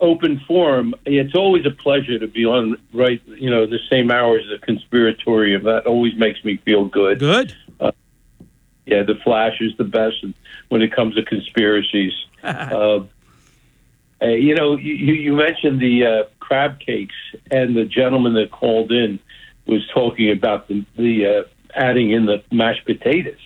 open forum, it's always a pleasure to be on the same hour as the Conspiratorium. That always makes me feel good. Good. The Flash is the best when it comes to conspiracies. You mentioned the crab cakes, and the gentleman that called in was talking about the adding in the mashed potatoes.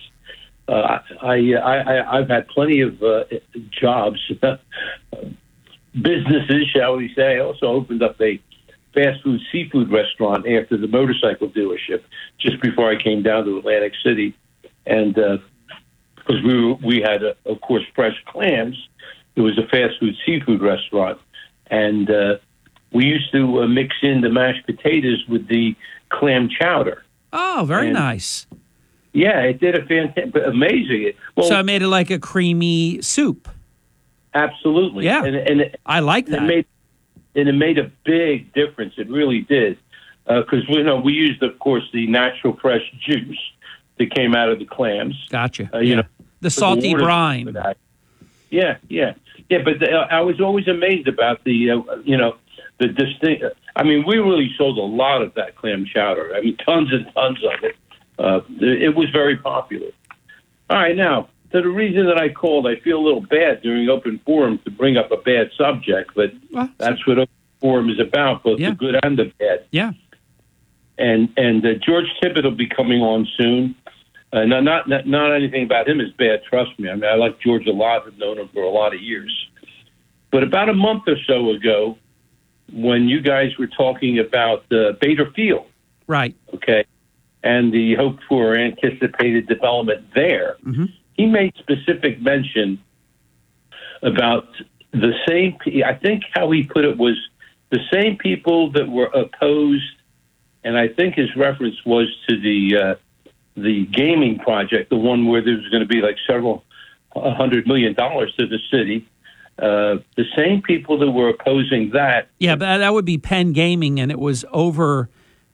I've had plenty of jobs, businesses, shall we say. I also opened up a fast food seafood restaurant after the motorcycle dealership, just before I came down to Atlantic City, and because we had, of course, fresh clams. It was a fast food seafood restaurant, and we used to mix in the mashed potatoes with the clam chowder. Oh, very nice. Yeah, it did a fantastic, amazing. So I made it like a creamy soup. Absolutely. Yeah, and I like that. It made a big difference. It really did, because we used, of course, the natural fresh juice that came out of the clams. Gotcha. The salty brine. Yeah. But I was always amazed about the distinct. I mean, we really sold a lot of that clam chowder. I mean, tons and tons of it. It was very popular. All right, now, to the reason that I called, I feel a little bad during open forum to bring up a bad subject, but that's what open forum is about, both the good and the bad. Yeah. And George Tippett will be coming on soon. Not anything about him is bad, trust me. I mean, I like George a lot. I've known him for a lot of years. But about a month or so ago, when you guys were talking about Bader Field, right? Okay, and the hoped for anticipated development there, he made specific mention about the same. I think how he put it was the same people that were opposed, and I think his reference was to the gaming project, the one where there was going to be like several $100 million to the city. The same people that were opposing that. Yeah, but that would be Penn Gaming, and it was over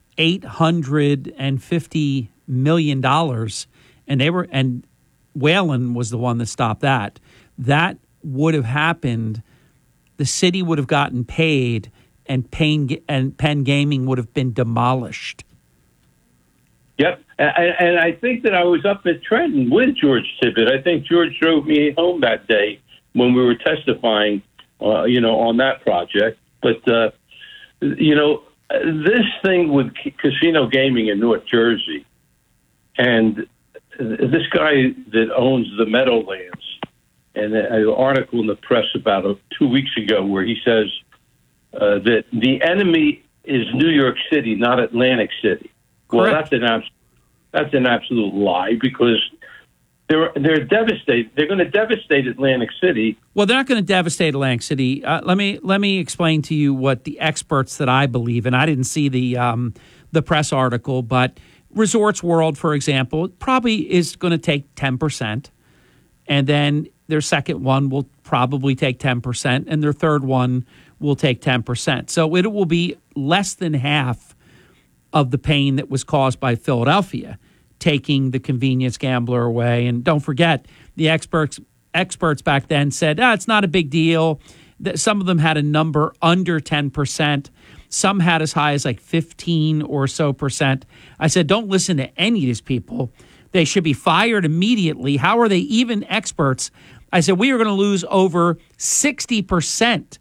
$850 million, and Whalen was the one that stopped that. That would have happened. The city would have gotten paid, and Penn Gaming would have been demolished. Yep, and I think that I was up at Trenton with George Tippett. I think George drove me home that day when we were testifying, on that project. But, this thing with casino gaming in North Jersey, and this guy that owns the Meadowlands, and an article in the press about 2 weeks ago where he says that the enemy is New York City, not Atlantic City. Correct. Well, that's an absolute lie, because they're devastated. They're going to devastate Atlantic City. Well, they're not going to devastate Atlantic City. Let me explain to you what the experts that I believe, and I didn't see the press article, but Resorts World, for example, probably is going to take 10%, and then their second one will probably take 10%, and their third one will take 10%. So it will be less than half of the pain that was caused by Philadelphia, taking the convenience gambler away. And don't forget, the experts back then said, it's not a big deal. Some of them had a number under 10%. Some had as high as like 15 or so percent. I said, don't listen to any of these people. They should be fired immediately. How are they even experts? I said, we are going to lose over 60%,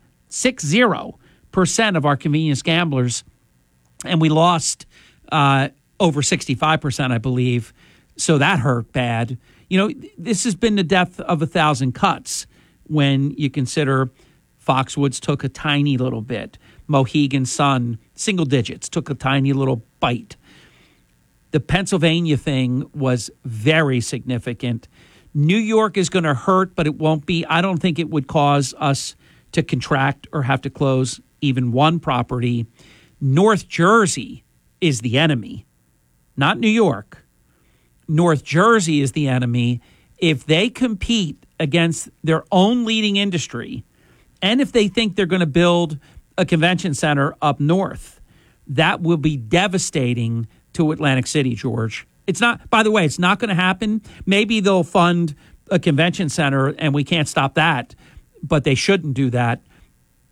60% of our convenience gamblers. And we lost over 65%, I believe. So that hurt bad. This has been the death of 1,000 cuts when you consider Foxwoods took a tiny little bit. Mohegan Sun, single digits, took a tiny little bite. The Pennsylvania thing was very significant. New York is going to hurt, but it won't be. I don't think it would cause us to contract or have to close even one property. North Jersey is the enemy, not New York. North Jersey is the enemy. If they compete against their own leading industry, and if they think they're going to build a convention center up north, that will be devastating to Atlantic City, George. It's not, by the way, it's not going to happen. Maybe they'll fund a convention center and we can't stop that, but they shouldn't do that.